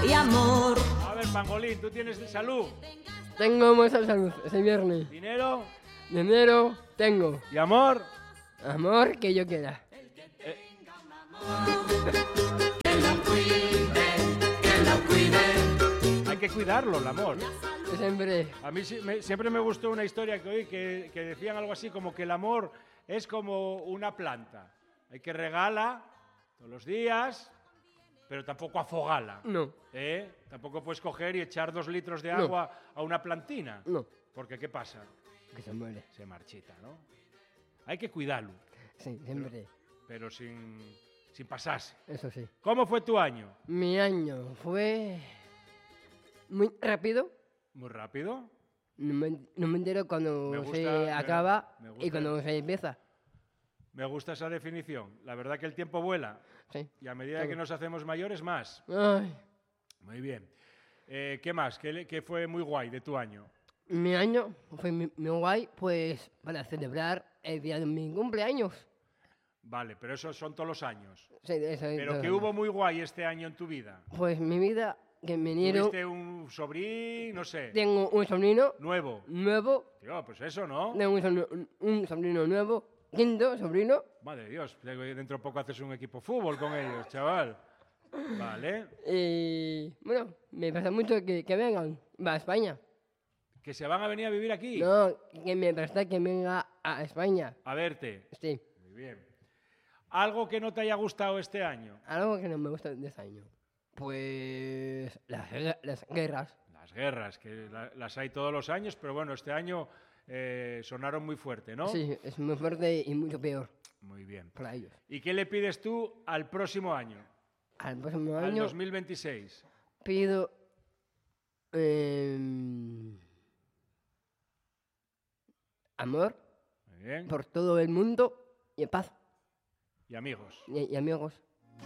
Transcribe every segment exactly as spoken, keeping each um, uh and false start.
y amor. A ver, Pangolín, ¿tú tienes salud? Tengo mucha salud, ese viernes. ¿Dinero? Dinero, tengo. ¿Y amor? Amor que yo quiera. Eh. Que lo cuide, que lo cuide. Hay que cuidarlo, el amor. Siempre. A mí sí- me- siempre me gustó una historia que oí que, que decían algo así como que el amor es como una planta. Hay que regarla todos los días, pero tampoco afogala. No, ¿Eh? Tampoco puedes coger y echar dos litros de No. agua a una plantina. no, Porque ¿qué pasa? que se muere. Se marchita, ¿no? Hay que cuidarlo, Sí, siempre. pero sin, sin pasarse. Eso sí. ¿Cómo fue tu año? Mi año fue muy rápido. ¿Muy rápido? No me, no me entero cuando Me gusta- se me- acaba me gusta- y cuando se empieza. Me gusta esa definición. La verdad que el tiempo vuela Sí. y a medida Todo. que nos hacemos mayores, más. Ay, Muy bien. Eh, ¿Qué más? ¿Qué, le- qué fue muy guay de tu año? mi año fue muy, muy guay, pues para celebrar el día de mi cumpleaños. Vale, pero esos son todos los años. Sí, eso es Pero todo. ¿qué hubo muy guay este año en tu vida? Pues mi vida, que en enero ¿Tuviste un sobrín, no sé, tengo un sobrino nuevo? nuevo, Tío, pues eso, ¿no? tengo un sobrino, un sobrino nuevo, quinto sobrino. Madre de Dios, dentro de poco haces un equipo fútbol con ellos, chaval. Vale. Y bueno, me pasa mucho que, que vengan, va a España. ¿Que se van a venir a vivir aquí? No, que me pasa que venga a España. A verte. Sí, Muy bien. ¿Algo que no te haya gustado este año? algo que no me gusta de este año. Pues las, guerra- las guerras. Las guerras, que la- las hay todos los años, pero bueno, este año eh, sonaron muy fuerte, ¿no? Sí, es muy fuerte y mucho peor Muy bien. para ellos. ¿Y qué le pides tú al próximo año? Al próximo Al año dos mil veintiséis. pido em, amor Muy bien. por todo el mundo y paz Y amigos. y, y amigos.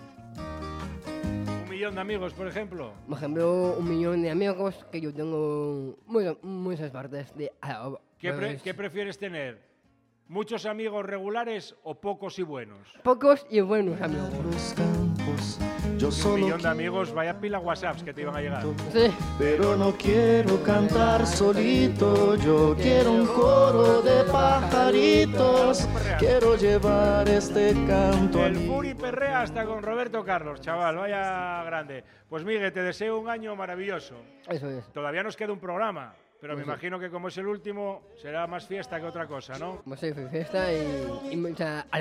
Un millón de amigos, por ejemplo. Por ejemplo, un millón de amigos que yo tengo muchas, muchas partes de... ah, ¿Qué, pre- pues, qué prefieres tener? ¿Muchos amigos regulares o pocos y buenos? pocos y buenos amigos. Los campos, yo Un solo millón de amigos, vaya pila WhatsApps que te iban a llegar. Sí, pero no quiero cantar solito, yo quiero un coro de pajaritos, quiero llevar este canto a El mi... Furi perrea hasta con Roberto Carlos, chaval, vaya grande. Pues Miguel, te deseo un año maravilloso. eso es. Todavía nos queda un programa, pero me Pues sí. imagino que como es el último, será más fiesta que otra cosa, ¿no? Pues sí, fiesta y, y mucha